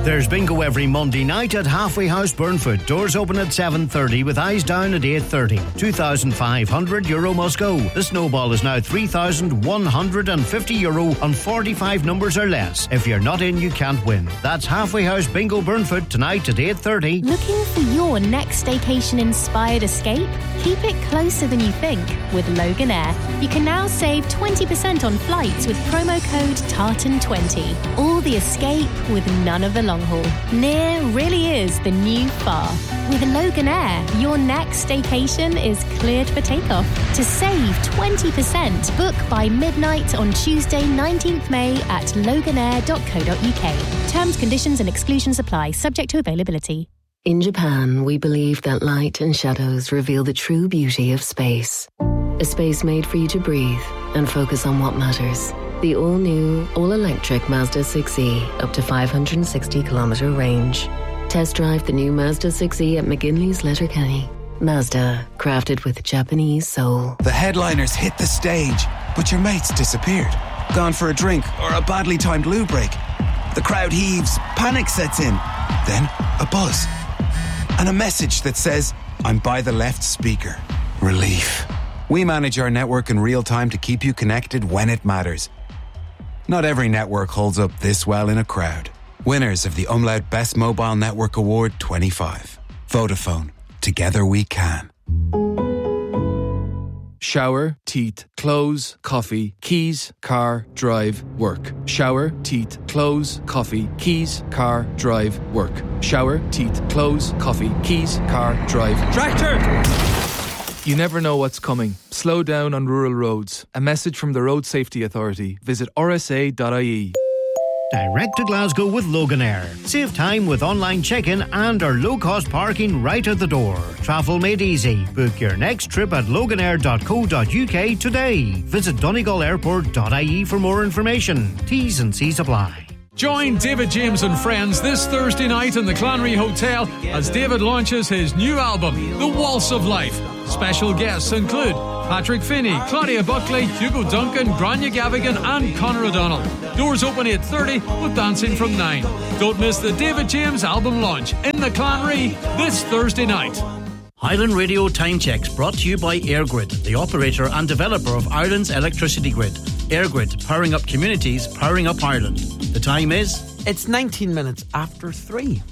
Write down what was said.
There's bingo every Monday night at Halfway House Burnfoot. Doors open at 7:30 with eyes down at 8:30. €2,500 must go. The snowball is now €3,150 on 45 numbers or less. If you're not in, you can't win. That's Halfway House Bingo Burnfoot tonight at 8:30. Looking for your next staycation-inspired escape? Keep it closer than you think with Logan Air. You can now save 20% on flights with promo code TARTAN20. All the escape with none of the long haul. Near really is the new far. With Logan Air, your next staycation is cleared for takeoff. To save 20%, book by midnight on Tuesday 19th May at loganair.co.uk. Terms, conditions and exclusions apply, subject to availability. In Japan, we believe that light and shadows reveal the true beauty of space. A space made for you to breathe and focus on what matters. The all-new, all-electric Mazda 6e, up to 560-kilometre range. Test drive the new Mazda 6e at McGinley's Letterkenny. Mazda, crafted with Japanese soul. The headliners hit the stage, but your mates disappeared. Gone for a drink or a badly timed loo break. The crowd heaves, panic sets in. Then a buzz. And a message that says, I'm by the left speaker. Relief. We manage our network in real time to keep you connected when it matters. Not every network holds up this well in a crowd. Winners of the Umlaut Best Mobile Network Award 25. Vodafone. Together we can. Shower, teeth, clothes, coffee, keys, car, drive, work. Shower, teeth, clothes, coffee, keys, car, drive, work. Shower, teeth, clothes, coffee, keys, car, drive. Tractor! You never know what's coming. Slow down on rural roads. A message from the Road Safety Authority. Visit rsa.ie. Direct to Glasgow with Logan Air. Save time with online check-in and our low-cost parking right at the door. Travel made easy. Book your next trip at loganair.co.uk today. Visit donegalairport.ie for more information. T's and C's apply. Join David James and friends this Thursday night in the Clanry Hotel as David launches his new album, The Waltz of Life. Special guests include Patrick Finney, Claudia Buckley, Hugo Duncan, Grania Gavigan and Conor O'Donnell. Doors open 8:30 with dancing from 9. Don't miss the David James album launch in the Clanry this Thursday night. Highland Radio Time Checks brought to you by EirGrid, the operator and developer of Ireland's electricity grid. EirGrid, powering up communities, powering up Ireland. The time is... It's 19 minutes after 3.